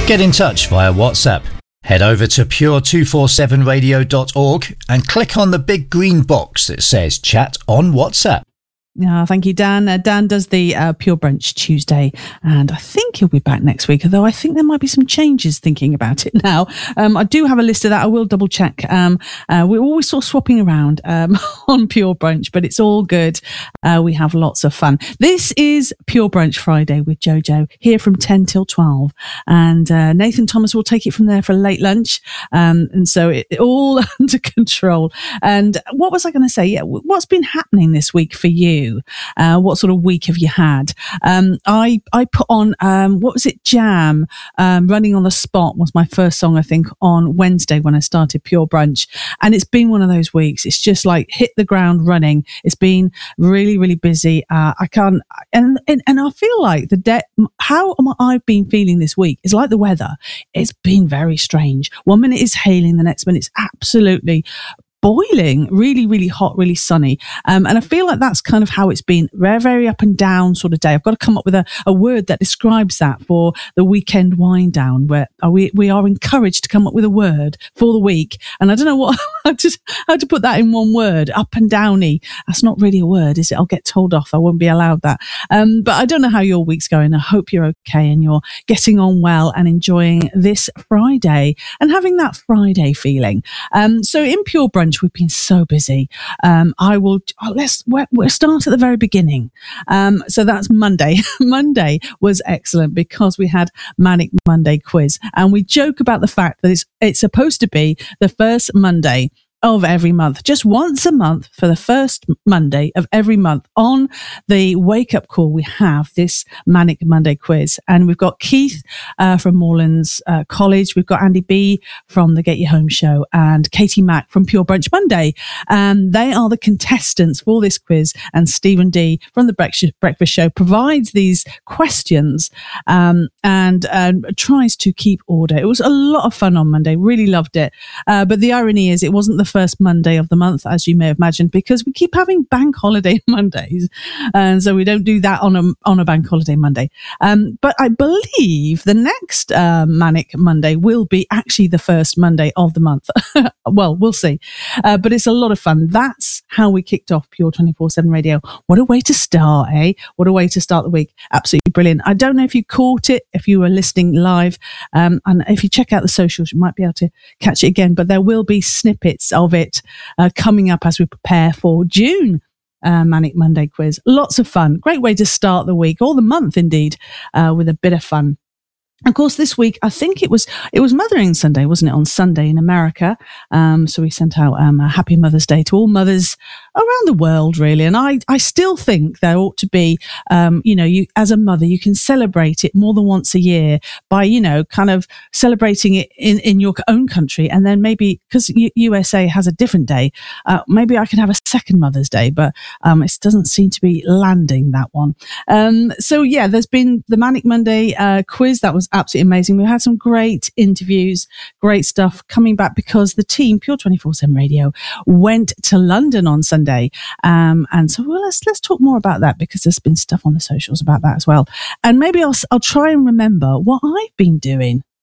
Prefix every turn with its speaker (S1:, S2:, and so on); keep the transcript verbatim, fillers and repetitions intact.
S1: Get in touch via WhatsApp. Head over to pure two forty-seven radio dot org and click on the big green box that says Chat on WhatsApp.
S2: Yeah, thank you, Dan. Uh, Dan does the uh, Pure Brunch Tuesday, and I think he'll be back next week, although I think there might be some changes thinking about it now. Um, I do have a list of that. I will double check. Um, uh, we're always sort of swapping around um, on Pure Brunch, but it's all good. Uh, we have lots of fun. This is Pure Brunch Friday with Jojo, here from ten till twelve, and uh, Nathan Thomas will take it from there for a late lunch, um, and so it, it all under control. And what was I going to say? Yeah, what's been happening this week for you? Uh, what sort of week have you had? Um, I I put on um, what was it? Jam. Um, Running on the Spot was my first song, I think, on Wednesday when I started Pure Brunch, and it's been one of those weeks. It's just like hit the ground running. It's been really really busy. Uh, I can't, and, and and I feel like the de- how am I, I've been feeling this week is like the weather. It's been very strange. One minute it's hailing, the next minute it's absolutely boiling, really, really hot, really sunny. Um, and I feel like that's kind of how it's been. Very, very up and down sort of day. I've got to come up with a, a word that describes that for the weekend wind down, where we, we are encouraged to come up with a word for the week. And I don't know what, how to, how to put that in one word. Up and downy. That's not really a word, is it? I'll get told off. I won't be allowed that. Um, but I don't know how your week's going. I hope you're okay and you're getting on well and enjoying this Friday and having that Friday feeling. Um, so in Pure Brunch, we've been so busy. Um, I will, oh, let's, we'll, we'll start at the very beginning. Um, so that's Monday. Monday was excellent because we had Manic Monday quiz, and we joke about the fact that it's, it's supposed to be the first Monday of every month, just once a month for the first Monday of every month. On the wake up call, we have this Manic Monday quiz, and we've got Keith uh, from Moorlands uh, College, we've got Andy B from the Get You Home show, and Katie Mack from Pure Brunch Monday, and they are the contestants for this quiz. And Stephen D from the Breakfast Breakfast Show provides these questions um, and uh, tries to keep order. It was a lot of fun on Monday, really loved it, uh, but the irony is it wasn't the first Monday of the month, as you may have imagined, because we keep having bank holiday Mondays, and so we don't do that on a on a bank holiday Monday. Um, but I believe the next uh, Manic Monday will be actually the first Monday of the month. Well, we'll see. Uh, but it's a lot of fun. That's how we kicked off Pure twenty-four seven Radio. What a way to start, eh? What a way to start the week. Absolutely brilliant. I don't know if you caught it, if you were listening live, um, and if you check out the socials, you might be able to catch it again, but there will be snippets of it uh, coming up as we prepare for June uh, Manic Monday quiz. Lots of fun. Great way to start the week, or the month indeed, uh, with a bit of fun. Of course, this week, I think it was it was Mothering Sunday, wasn't it, on Sunday in America? Um, so we sent out um, a happy Mother's Day to all mothers around the world, really. And I, I still think there ought to be, um, you know, you as a mother, you can celebrate it more than once a year by, you know, kind of celebrating it in, in your own country. And then maybe, because U S A has a different day, uh, maybe I can have a second Mother's Day, but um, it doesn't seem to be landing, that one. Um, so, yeah, there's been the Manic Monday uh, quiz. That was absolutely amazing. We had some great interviews, great stuff coming back because the team, Pure twenty-four seven Radio, went to London on Sunday. Um, and so well, let's let's talk more about that, because there's been stuff on the socials about that as well. And maybe I'll, I'll try and remember what I've been doing